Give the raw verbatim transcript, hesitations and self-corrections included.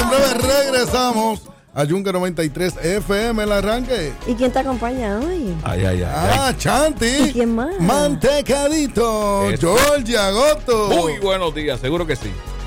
breve regresamos a Yunque noventa y tres F M, el arranque. ¿Y quién te acompaña hoy? Ay, ay, ay. Ah, ay. Chanti. ¿Y quién más? Mantecadito. Eso. Georgia Goto. Muy buenos días, seguro que sí.